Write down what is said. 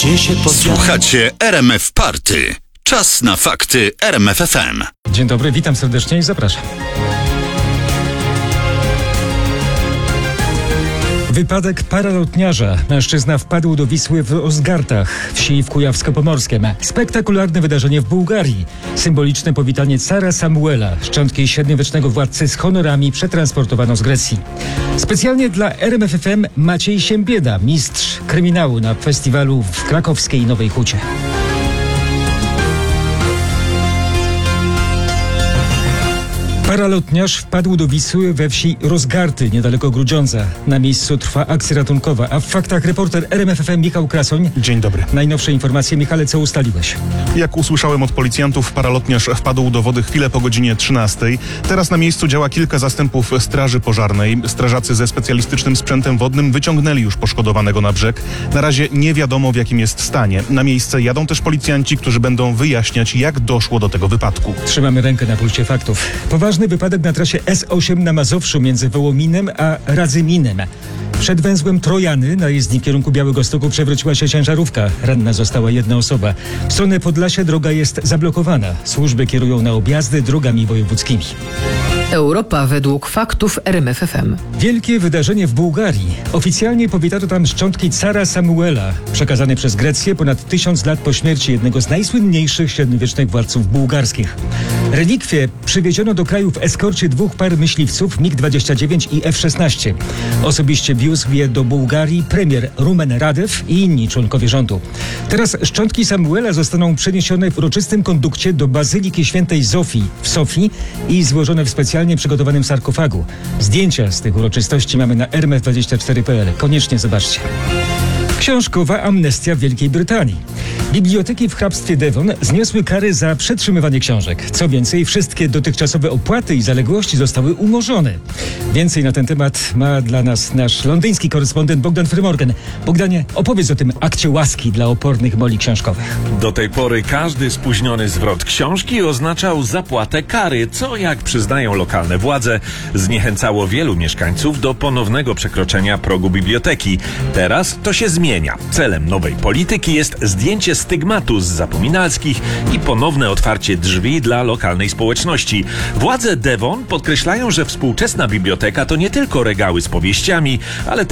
gdzie się podział? Słuchacie RMF Party. Czas na fakty RMF FM. Dzień dobry, witam serdecznie i zapraszam. Wypadek paralotniarza. Mężczyzna wpadł do Wisły w Ozgartach, wsi w Kujawsko-Pomorskiem. Spektakularne wydarzenie w Bułgarii. Symboliczne powitanie cara Samuela, szczątki średniowiecznego władcy z honorami, przetransportowano z Grecji. Specjalnie dla RMF FM Maciej Siembieda, mistrz kryminału na festiwalu w krakowskiej Nowej Hucie. Paralotniarz wpadł do Wisły we wsi Rozgarty, niedaleko Grudziądza. Na miejscu trwa akcja ratunkowa, a w faktach reporter RMF FM Michał Krasoń. Dzień dobry. Najnowsze informacje. Michale, co ustaliłeś? Jak usłyszałem od policjantów, paralotniarz wpadł do wody chwilę po godzinie 13. Teraz na miejscu działa kilka zastępów straży pożarnej. Strażacy ze specjalistycznym sprzętem wodnym wyciągnęli już poszkodowanego na brzeg. Na razie nie wiadomo, w jakim jest stanie. Na miejsce jadą też policjanci, którzy będą wyjaśniać, jak doszło do tego wypadku. Trzymamy rękę na pulsie faktów. Poważny wypadek na trasie S8 na Mazowszu między Wołominem a Radzyminem. Przed węzłem Trojany na jezdni w kierunku Białegostoku przewróciła się ciężarówka. Ranna została jedna osoba. W stronę Podlasia droga jest zablokowana. Służby kierują na objazdy drogami wojewódzkimi. Europa według faktów RMF FM. Wielkie wydarzenie w Bułgarii. Oficjalnie powitano tam szczątki cara Samuela, przekazane przez Grecję ponad 1000 lat po śmierci jednego z najsłynniejszych średniowiecznych władców bułgarskich. Relikwie przywieziono do kraju w eskorcie 2 par myśliwców MiG-29 i F-16. Osobiście wiózł je do Bułgarii premier Rumen Radew i inni członkowie rządu. Teraz szczątki Samuela zostaną przeniesione w uroczystym kondukcie do Bazyliki Świętej Zofii w Sofii i złożone w specjalnie przygotowanym sarkofagu. Zdjęcia z tych uroczystości mamy na rmf24.pl. Koniecznie zobaczcie. Książkowa amnestia w Wielkiej Brytanii. Biblioteki w hrabstwie Devon zniosły kary za przetrzymywanie książek. Co więcej, wszystkie dotychczasowe opłaty i zaległości zostały umorzone. Więcej na ten temat ma dla nas nasz londyński korespondent Bogdan Frymorgan. Bogdanie, opowiedz o tym akcie łaski dla opornych moli książkowych. Do tej pory każdy spóźniony zwrot książki oznaczał zapłatę kary, co, jak przyznają lokalne władze, zniechęcało wielu mieszkańców do ponownego przekroczenia progu biblioteki. Teraz to się zmienia. Celem nowej polityki jest zdjęcie stygmatu z zapominalskich i ponowne otwarcie drzwi dla lokalnej społeczności. Władze Devon podkreślają, że współczesna biblioteka to nie tylko regały z powieściami, ale